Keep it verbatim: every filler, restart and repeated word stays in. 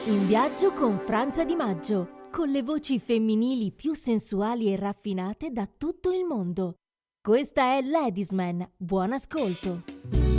In viaggio con Franza Di Maggio, con le voci femminili più sensuali e raffinate da tutto il mondo. Questa è Ladies Man, buon ascolto.